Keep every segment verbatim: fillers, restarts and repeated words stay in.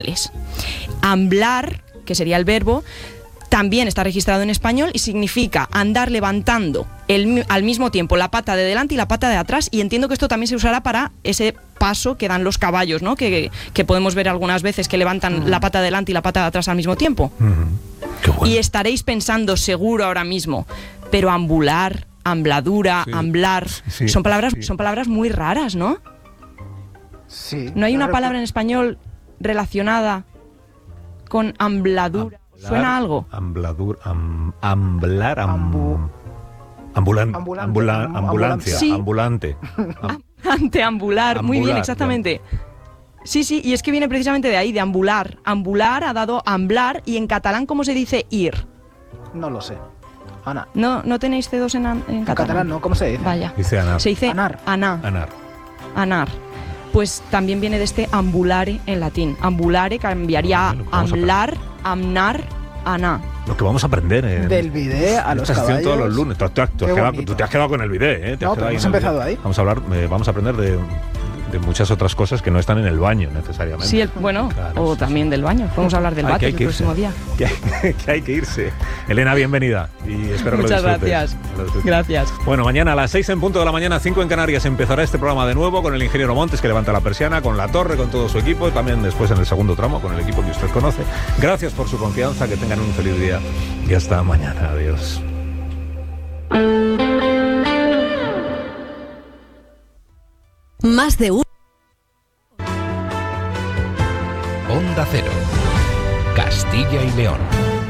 Amblar, que sería el verbo, también está registrado en español y significa andar levantando el, al mismo tiempo la pata de delante y la pata de atrás, y entiendo que esto también se usará para ese paso que dan los caballos, ¿no? Que, que podemos ver algunas veces que levantan uh-huh. la pata de delante y la pata de atrás al mismo tiempo. Uh-huh. Qué bueno. Y estaréis pensando seguro ahora mismo, pero ambular, ambladura, sí. amblar, sí. son palabras sí. son palabras muy raras, ¿no? Sí. ¿No hay claro, una palabra en español relacionada con ambladura? ¿Suena algo? Ambladur, am, amblar, am, Ambu, ambulan, ambulante, ambula, am, ambulancia, sí. ambulante. Ambulante, ambular, ambular, muy bien, exactamente. Ya. Sí, sí, y es que viene precisamente de ahí, de ambular. Ambular ha dado amblar, y en catalán, ¿cómo se dice ir? No lo sé. Ana. ¿No, no tenéis C dos en, en catalán? En catalán no, ¿cómo se dice? Vaya. Dice anar. Se dice anar. Anar. Anar. Anar. Pues también viene de este ambulare en latín. Ambulare cambiaría a amblar, amnar, aná. Lo que vamos a aprender en del bidet a los caballos. Todos los lunes. Tú, tú, tú, has quedado, tú te has quedado con el bidet, ¿eh? Te no, pero hemos empezado ahí. Vamos a hablar, eh, vamos a aprender de, de muchas otras cosas que no están en el baño necesariamente. Sí, el, bueno, claro, o sí, también sí. del baño. Podemos hablar del váter el próximo día. Que hay, que hay que irse. Elena, bienvenida. Y espero que Muchas lo disfrutes. gracias. Lo disfrutes. Gracias. Bueno, mañana a las seis en punto de la mañana, cinco en Canarias, empezará este programa de nuevo con el ingeniero Montes, que levanta la persiana, con La Torre, con todo su equipo, y también después en el segundo tramo con el equipo que usted conoce. Gracias por su confianza, que tengan un feliz día y hasta mañana. Adiós. Más de uno. Onda Cero, Castilla y León.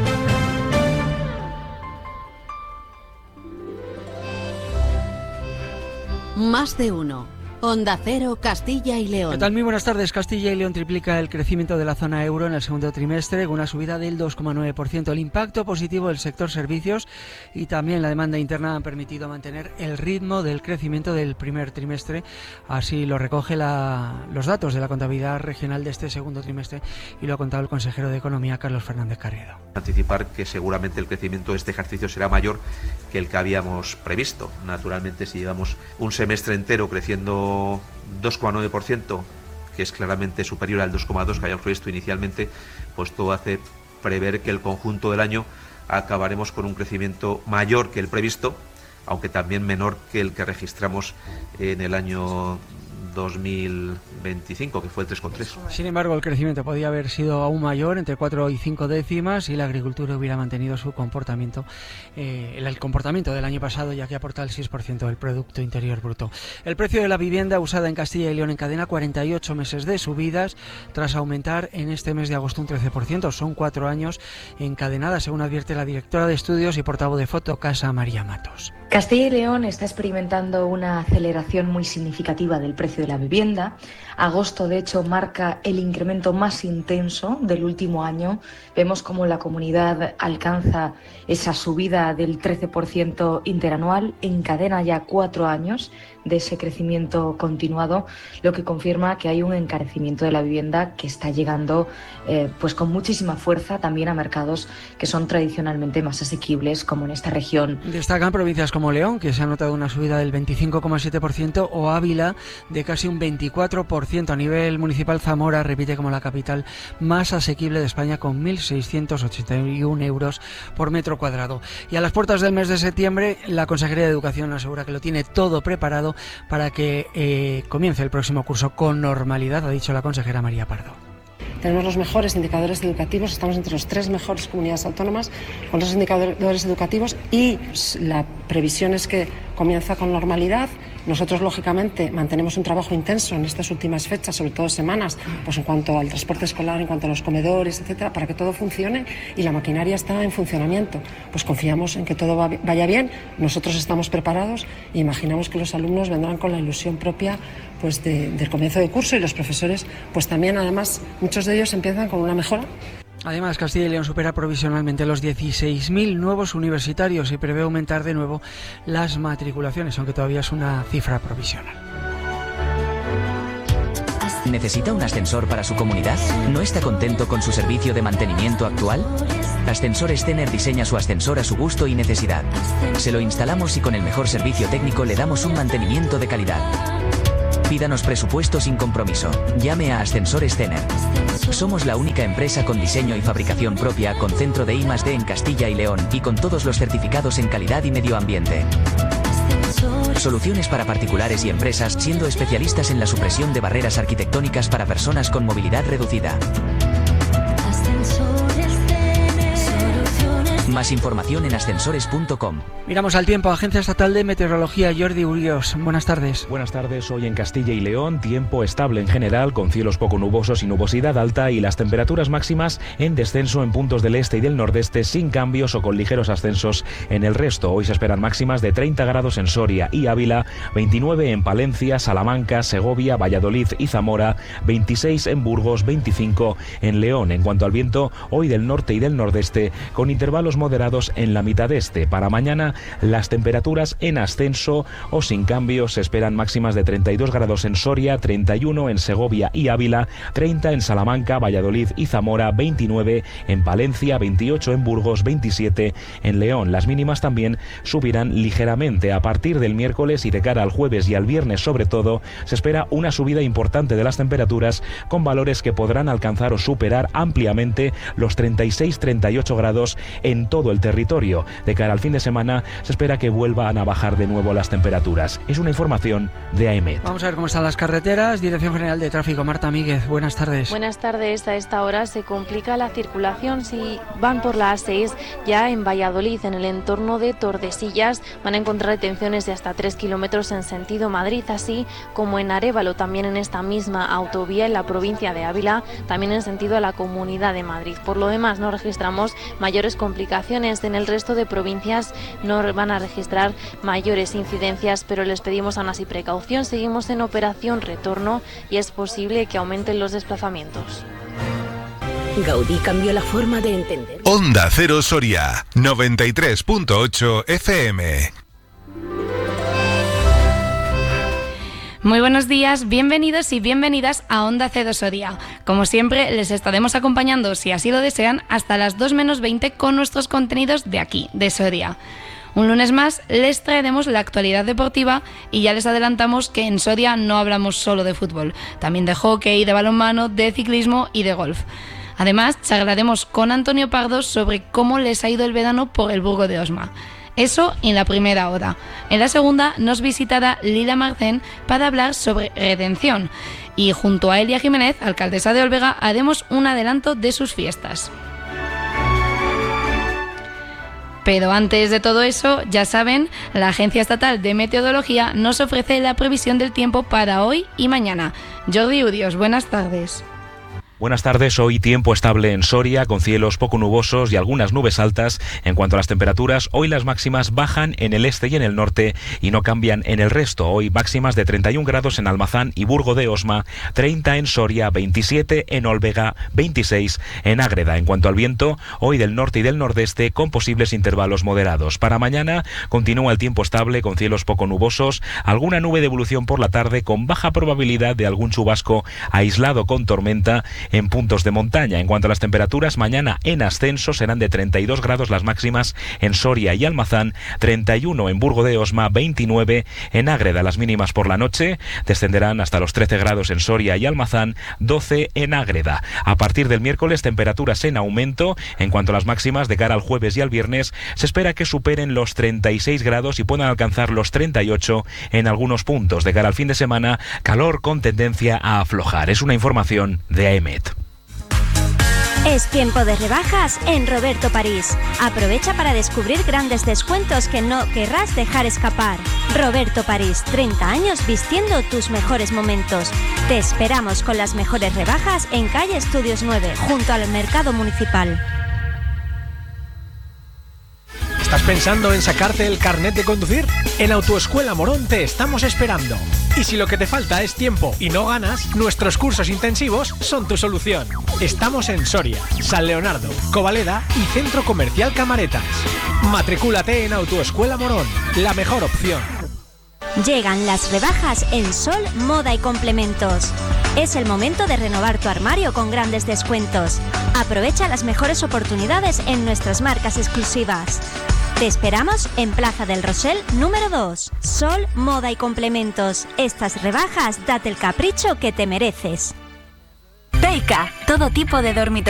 Más de uno. Onda Cero, Castilla y León. ¿Qué tal? Muy buenas tardes. Castilla y León triplica el crecimiento de la zona euro en el segundo trimestre, con una subida del dos coma nueve por ciento. El impacto positivo del sector servicios y también la demanda interna han permitido mantener el ritmo del crecimiento del primer trimestre. Así lo recoge la, los datos de la contabilidad regional de este segundo trimestre, y lo ha contado el consejero de Economía, Carlos Fernández Carriedo. Anticipar que seguramente el crecimiento de este ejercicio será mayor que el que habíamos previsto. Naturalmente, si llevamos un semestre entero creciendo dos coma nueve por ciento, que es claramente superior al dos coma dos por ciento que habíamos previsto inicialmente, pues todo hace prever que el conjunto del año acabaremos con un crecimiento mayor que el previsto, aunque también menor que el que registramos en el año dos mil veinticinco, que fue el tres coma tres. Sin embargo, el crecimiento podía haber sido aún mayor, entre cuatro y cinco décimas, y la agricultura hubiera mantenido su comportamiento, eh, el comportamiento del año pasado, ya que aporta el seis por ciento del Producto Interior Bruto. El precio de la vivienda usada en Castilla y León encadena cuarenta y ocho meses de subidas, tras aumentar en este mes de agosto un trece por ciento. Son cuatro años encadenadas, según advierte la directora de estudios y portavoz de Fotocasa, María Matos. Castilla y León está experimentando una aceleración muy significativa del precio de la vivienda. Agosto, de hecho, marca el incremento más intenso del último año. Vemos cómo la comunidad alcanza esa subida del trece por ciento interanual, encadena ya cuatro años de ese crecimiento continuado, lo que confirma que hay un encarecimiento de la vivienda que está llegando eh, pues con muchísima fuerza también a mercados que son tradicionalmente más asequibles, como en esta región. Destacan provincias como León, que se ha notado una subida del veinticinco coma siete por ciento, o Ávila de casi un veinticuatro por ciento. A nivel municipal, Zamora repite como la capital más asequible de España, con mil seiscientos ochenta y uno euros por metro cuadrado. Y a las puertas del mes de septiembre, la Consejería de Educación asegura que lo tiene todo preparado para que eh, comience el próximo curso con normalidad, ha dicho la consejera María Pardo. Tenemos los mejores indicadores educativos, estamos entre las tres mejores comunidades autónomas con los indicadores educativos, y la previsión es que comienza con normalidad. Nosotros, lógicamente, mantenemos un trabajo intenso en estas últimas fechas, sobre todo semanas, pues en cuanto al transporte escolar, en cuanto a los comedores, etcétera, para que todo funcione, y la maquinaria está en funcionamiento. Pues confiamos en que todo va, vaya bien, nosotros estamos preparados e imaginamos que los alumnos vendrán con la ilusión propia pues de, del comienzo de curso, y los profesores, pues también, además, muchos de ellos empiezan con una mejora. Además, Castilla y León supera provisionalmente los dieciséis mil nuevos universitarios y prevé aumentar de nuevo las matriculaciones, aunque todavía es una cifra provisional. ¿Necesita un ascensor para su comunidad? ¿No está contento con su servicio de mantenimiento actual? Ascensores Tener diseña su ascensor a su gusto y necesidad. Se lo instalamos y con el mejor servicio técnico le damos un mantenimiento de calidad. Pídanos presupuesto sin compromiso. Llame a Ascensores Cener. Somos la única empresa con diseño y fabricación propia, con centro de I más D en Castilla y León y con todos los certificados en calidad y medio ambiente. Soluciones para particulares y empresas, siendo especialistas en la supresión de barreras arquitectónicas para personas con movilidad reducida. Más información en ascensores punto com. Miramos al tiempo. Agencia Estatal de Meteorología, Jordi Urios. Buenas tardes. Buenas tardes. Hoy en Castilla y León, tiempo estable en general, con cielos poco nubosos y nubosidad alta, y las temperaturas máximas en descenso en puntos del este y del nordeste, sin cambios o con ligeros ascensos en el resto. Hoy se esperan máximas de treinta grados en Soria y Ávila, veintinueve en Palencia, Salamanca, Segovia, Valladolid y Zamora, veintiséis en Burgos, veinticinco en León. En cuanto al viento, hoy del norte y del nordeste, con intervalos moderados en la mitad este. Para mañana, las temperaturas en ascenso o sin cambios. Se esperan máximas de treinta y dos grados en Soria, treinta y uno en Segovia y Ávila, treinta en Salamanca, Valladolid y Zamora, veintinueve en Palencia, veintiocho en Burgos, veintisiete en León. Las mínimas también subirán ligeramente. A partir del miércoles y de cara al jueves y al viernes sobre todo, se espera una subida importante de las temperaturas, con valores que podrán alcanzar o superar ampliamente los treinta y seis a treinta y ocho grados en todo el territorio. De cara al fin de semana se espera que vuelvan a bajar de nuevo las temperaturas. Es una información de AEMET. Vamos a ver cómo están las carreteras. Dirección General de Tráfico, Marta Míguez. Buenas tardes. Buenas tardes. A esta hora se complica la circulación si van por la A seis ya en Valladolid, en el entorno de Tordesillas. Van a encontrar detenciones de hasta tres kilómetros en sentido Madrid, así como en Arévalo, también en esta misma autovía en la provincia de Ávila, también en sentido a la Comunidad de Madrid. Por lo demás, no registramos mayores complicaciones. En el resto de provincias no van a registrar mayores incidencias, pero les pedimos aún así precaución. Seguimos en operación retorno y es posible que aumenten los desplazamientos. Gaudí cambió la forma de entender. Onda Cero Soria, noventa y tres punto ocho F M. Muy buenos días, bienvenidos y bienvenidas a Onda Cero Soria. Como siempre, les estaremos acompañando, si así lo desean, hasta las dos menos veinte con nuestros contenidos de aquí, de Soria. Un lunes más les traeremos la actualidad deportiva y ya les adelantamos que en Soria no hablamos solo de fútbol, también de hockey, de balonmano, de ciclismo y de golf. Además, charlaremos con Antonio Pardo sobre cómo les ha ido el verano por el Burgo de Osma. Eso en la primera hora. En la segunda nos visitará Lila Marcén para hablar sobre redención. Y junto a Elia Jiménez, alcaldesa de Olvega, haremos un adelanto de sus fiestas. Pero antes de todo eso, ya saben, la Agencia Estatal de Meteorología nos ofrece la previsión del tiempo para hoy y mañana. Jordi Urios, buenas tardes. Buenas tardes. Hoy tiempo estable en Soria, con cielos poco nubosos y algunas nubes altas. En cuanto a las temperaturas, hoy las máximas bajan en el este y en el norte y no cambian en el resto. Hoy máximas de treinta y un grados en Almazán y Burgo de Osma, treinta en Soria, veintisiete en Olvega, veintiséis en Ágreda. En cuanto al viento, hoy del norte y del nordeste con posibles intervalos moderados. Para mañana continúa el tiempo estable con cielos poco nubosos, alguna nube de evolución por la tarde con baja probabilidad de algún chubasco aislado con tormenta en puntos de montaña. En cuanto a las temperaturas, mañana en ascenso serán de treinta y dos grados las máximas en Soria y Almazán, treinta y uno en Burgo de Osma, veintinueve en Ágreda. Las mínimas por la noche descenderán hasta los trece grados en Soria y Almazán, doce en Ágreda. A partir del miércoles, temperaturas en aumento. En cuanto a las máximas, de cara al jueves y al viernes, se espera que superen los treinta y seis grados y puedan alcanzar los treinta y ocho en algunos puntos. De cara al fin de semana, calor con tendencia a aflojar. Es una información de AEMET. Es tiempo de rebajas en Roberto París. Aprovecha para descubrir grandes descuentos que no querrás dejar escapar. Roberto París, treinta años vistiendo tus mejores momentos. Te esperamos con las mejores rebajas en calle Estudios nueve, junto al Mercado Municipal. ¿Estás pensando en sacarte el carnet de conducir? En Autoescuela Morón te estamos esperando. Y si lo que te falta es tiempo y no ganas, nuestros cursos intensivos son tu solución. Estamos en Soria, San Leonardo, Covaleda y Centro Comercial Camaretas. Matricúlate en Autoescuela Morón, la mejor opción. Llegan las rebajas en Sol, Moda y Complementos. Es el momento de renovar tu armario con grandes descuentos. Aprovecha las mejores oportunidades en nuestras marcas exclusivas. Te esperamos en Plaza del Rosell número dos. Sol, moda y complementos. Estas rebajas, date el capricho que te mereces. Teica, todo tipo de dormitorios